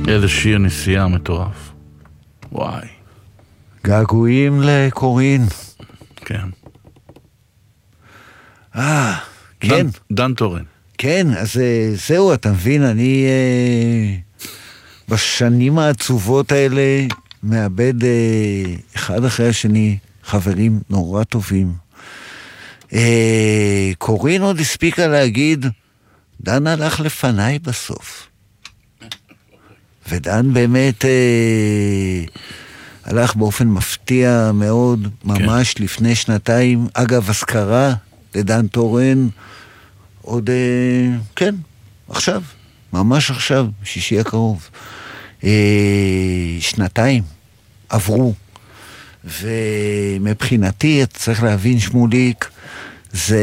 איזה שיר נסיעה מטורף. וואי. געגועים לקורין. כן. כן. דן טורן. כן, אז זהו, אתה מבין, אני בשנים העצובות האלה מאבד אחד אחרי השני חברים נורא טובים. קורין עוד הספיקה להגיד, דן הלך לפניי בסוף. ודן באמת הלך באופן מפתיע מאוד, ממש כן. לפני שנתיים. אגב, הזכרה לדן טורן, עוד, כן, עכשיו, ממש עכשיו, שישי הקרוב. שנתיים עברו. ומבחינתי, אתה צריך להבין, שמוליק, זה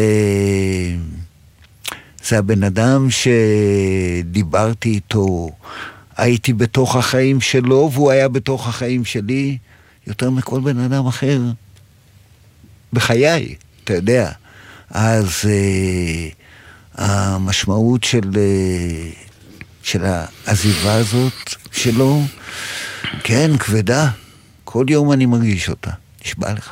הבן אדם שדיברתי איתו, הייתי בתוך החיים שלו, והוא היה בתוך החיים שלי, יותר מכל בן אדם אחר בחיי, אתה יודע. אז המשמעות של העזיבה הזאת שלו, כן, כבדה. כל יום אני מרגיש אותה, נשבע לך.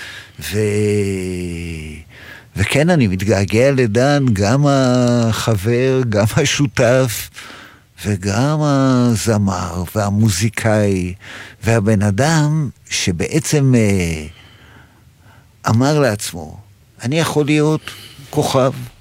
וכן, אני מתגעגע לדן, גם החבר, גם השותף, וגם הזמר והמוזיקאי, והבן אדם שבעצם אמר לעצמו, אני יכול להיות כוכב,